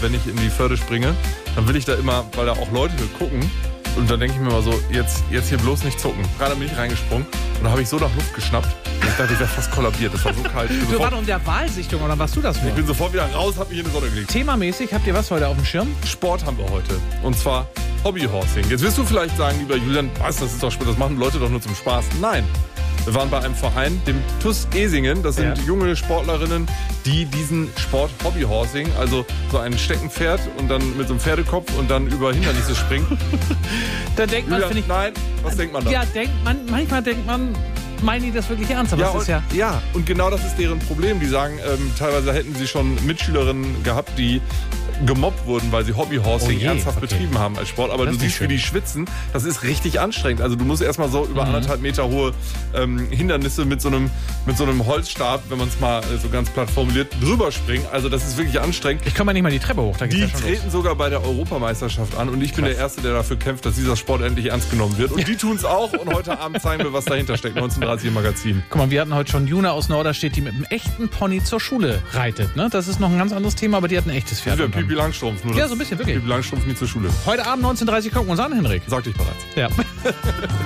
wenn ich in die Förde springe, dann will ich da immer, weil da auch Leute gucken. Und dann denke ich mir mal so, jetzt hier bloß nicht zucken. Gerade bin ich reingesprungen und da habe ich so nach Luft geschnappt. Und ich dachte, ich wäre fast kollabiert. Das war so kalt. Du warst in der Wahlsichtung oder warst du das nur? Ich bin sofort wieder raus, habe mich in die Sonne gelegt. Themamäßig, habt ihr was heute auf dem Schirm? Sport haben wir heute. Und zwar Hobbyhorsing. Jetzt wirst du vielleicht sagen, lieber Julian, was, das ist doch Sport, das machen Leute doch nur zum Spaß. Nein. Wir waren bei einem Verein, dem TuS Esingen. Das sind junge Sportlerinnen, die diesen Sport Hobbyhorsing, also so ein Steckenpferd und dann mit so einem Pferdekopf und dann über Hindernisse springen. Da denkt man, Julian, nein, was denkt man da? Ja, manchmal denkt man, meinen die das wirklich ernst? Aber Und genau das ist deren Problem. Die sagen, teilweise hätten sie schon Mitschülerinnen gehabt, die gemobbt wurden, weil sie Hobbyhorsing ernsthaft betrieben haben als Sport. Aber du siehst, wie die schwitzen. Das ist richtig anstrengend. Also du musst erstmal so über 1,5 Meter hohe Hindernisse mit so einem Holzstab, wenn man es mal so ganz platt formuliert, drüber springen. Also das ist wirklich anstrengend. Ich komme mal nicht mal die Treppe hoch. Da die treten sogar bei der Europameisterschaft an. Und ich bin der Erste, der dafür kämpft, dass dieser Sport endlich ernst genommen wird. Und die tun es auch. Und heute Abend zeigen wir, was dahinter steckt. 1930 im Magazin. Guck mal, wir hatten heute schon Juna aus Norderstedt, die mit einem echten Pony zur Schule reitet. Ne? Das ist noch ein ganz anderes Thema, aber die hat ein echtes Pferd. Ja, Pipi Langstrumpf. Nur ja, so ein bisschen, wirklich. Pipi Langstrumpf nie zur Schule. Heute Abend 19:30 gucken wir uns an, Henrik. Sagte ich bereits. Ja.